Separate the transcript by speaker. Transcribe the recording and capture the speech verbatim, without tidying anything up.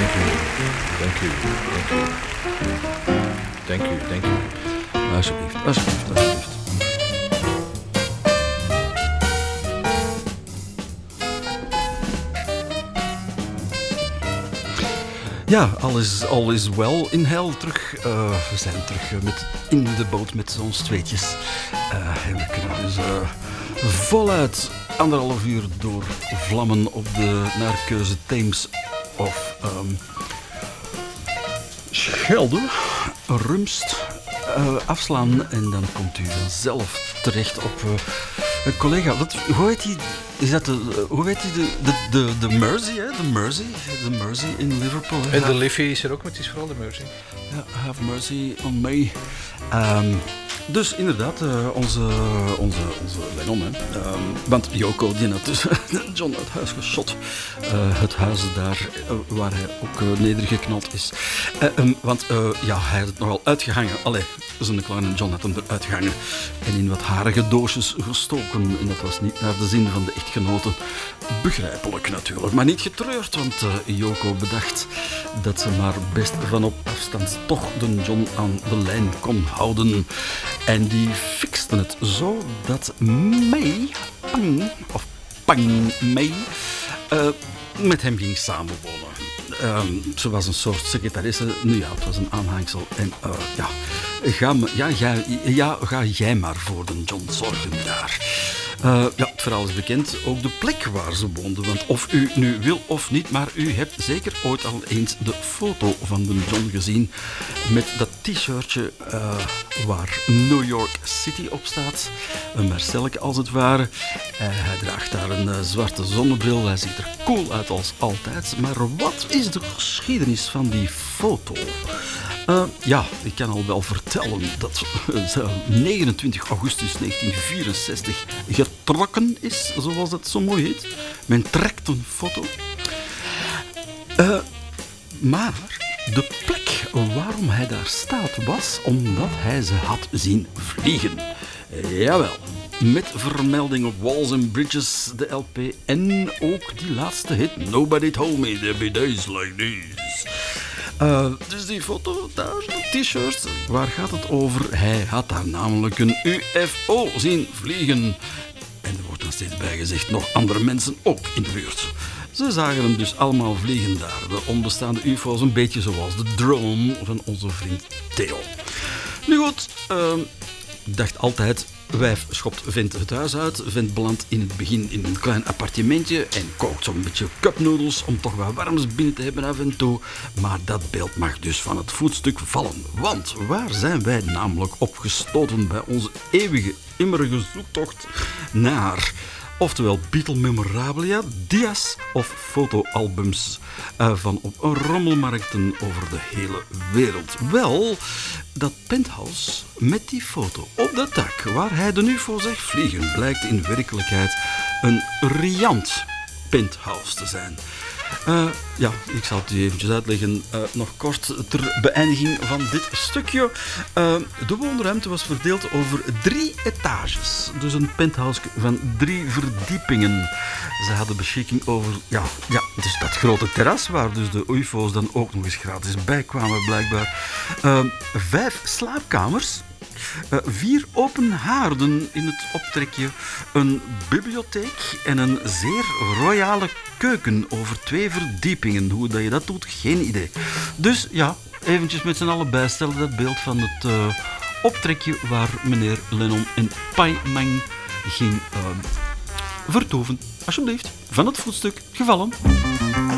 Speaker 1: Dank u, dank u. Dank u, dank u. Alsjeblieft, alsjeblieft, alsjeblieft. Ja, al is, al is wel in heil terug. Uh, we zijn terug uh, met, in de boot met ons tweetjes. Uh, en we kunnen dus uh, voluit anderhalf uur door vlammen op de naar keuze Theems of um, Schelde, Rumst uh, afslaan. En dan komt u vanzelf terecht op uh, een collega. Wat, hoe heet die? Is dat de, uh, hoe heet die? De, de, de, de Mersey, hè? De Mersey. De Mersey in Liverpool. Hè?
Speaker 2: En de Liffey is er ook, maar het is vooral de Mersey.
Speaker 1: Ja, have mercy on me. Um, dus inderdaad, uh, onze, onze, onze Lennon, hè. Um, want Yoko, die had dus John uit huis geschot. Uh, het huis daar uh, waar hij ook uh, nedergeknald is. Uh, um, want uh, ja, hij had het nogal uitgehangen. Allee, zijn kleine John had hem eruit gehangen. En in wat harige doosjes gestoken. En dat was niet naar de zin van de echtgenoten. Begrijpelijk natuurlijk, maar niet getreurd. Want uh, Yoko bedacht dat ze maar best van op afstand toch de John aan de lijn kon houden. En die fixten het zo dat May, Pang, of Pang May, uh, met hem ging samenwonen. Um, ze was een soort secretaresse. Nu ja, het was een aanhangsel. En uh, ja, ga, me, ja, jij, ja, ga jij maar voor de John zorgen daar. Uh, ja, het verhaal is bekend. Ook de plek waar ze woonden. Want of u nu wil of niet, maar u hebt zeker ooit al eens de foto van de John gezien. Met dat t-shirtje uh, waar New York City op staat. Een Marcelleke als het ware. Uh, hij draagt daar een uh, zwarte zonnebril. Hij ziet er cool uit als altijd. Maar wat is de geschiedenis van die foto? Uh, ja, ik kan al wel vertellen dat uh, negenentwintig augustus negentien vierenzestig getrokken is, zoals dat zo mooi heet. Men trekt een foto. Uh, maar de plek waarom hij daar staat was omdat hij ze had zien vliegen. Jawel. Met vermelding op Walls and Bridges, de L P en ook die laatste hit Nobody Told Me There'd Be Days Like These. Uh, dus die foto daar, de t-shirt, waar gaat het over? Hij had daar namelijk een U F O zien vliegen. En er wordt dan steeds bij gezegd, nog andere mensen ook in de buurt. Ze zagen hem dus allemaal vliegen daar. De onbestaande U F O's, een beetje zoals de drone van onze vriend Theo. Nu goed, uh, ik dacht altijd, wijf schopt vent het huis uit. Vent belandt in het begin in een klein appartementje en kookt zo'n beetje cupnoedels om toch wat warms binnen te hebben af en toe. Maar dat beeld mag dus van het voetstuk vallen. Want waar zijn wij namelijk opgestoten bij onze eeuwige, immerige zoektocht naar... Oftewel Beatle memorabilia, dia's of fotoalbums uh, van op rommelmarkten over de hele wereld. Wel, dat penthouse met die foto op dat dak waar hij de U F O zegt vliegen, blijkt in werkelijkheid een riant penthouse te zijn. Uh, ja, ik zal het u eventjes uitleggen. Uh, nog kort ter beëindiging van dit stukje. Uh, de woonruimte was verdeeld over drie etages. Dus een penthouse van drie verdiepingen. Ze hadden beschikking over, ja, ja, dus dat grote terras waar dus de U F O's dan ook nog eens gratis bij kwamen blijkbaar. Uh, vijf slaapkamers. Uh, vier open haarden in het optrekje, een bibliotheek en een zeer royale keuken over twee verdiepingen. Hoe dat je dat doet, geen idee. Dus ja, eventjes met z'n allen bijstellen dat beeld van het uh, optrekje waar meneer Lennon en Pai Meng ging uh, vertoeven. Alsjeblieft, van het voetstuk gevallen.